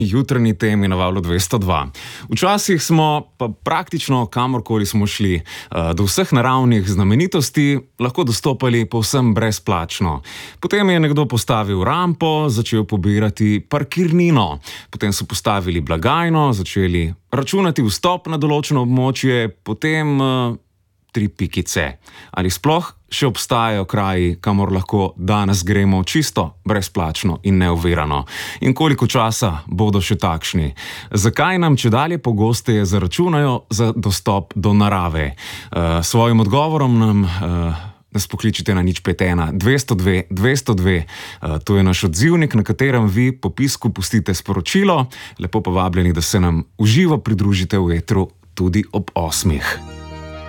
Jutranji temi na Valu 202. Včasih smo pa praktično kamorkoli smo šli, do vseh naravnih znamenitosti lahko dostopali povsem brezplačno. Potem je nekdo postavil rampo, začel pobirati parkirnino. Potem so postavili blagajno, začeli računati vstop na določeno območje, potem 3 pikice. Ali sploh še obstajajo kraji, kamor lahko danes gremo čisto brezplačno in neovirano? In koliko časa bodo še takšni? Zakaj nam čedalje pogosteje zaračunajo za dostop do narave? Svojim odgovorom nas pokličite na 051 202 202. To je naš odzivnik, na katerem vi po pisku pustite sporočilo. Lepo pa vabljeni, da se nam v živo pridružite v etru tudi ob 8.